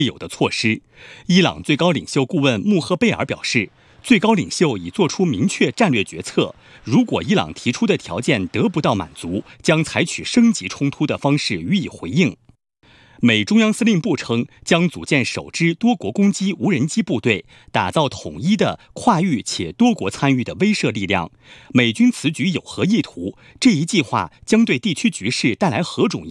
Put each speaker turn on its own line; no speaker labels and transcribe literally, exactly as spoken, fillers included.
有的措施。伊朗最高领袖顾问穆赫贝尔表示，最高领袖已做出明确战略决策，如果伊朗提出的条件得不到满足，将采取升级冲突的方式予以回应。美中央司令部称，将组建首支多国攻击无人机部队，打造统一的跨域且多国参与的威慑力量。美军此举有何意图？这一计划将对地区局势带来何种影响？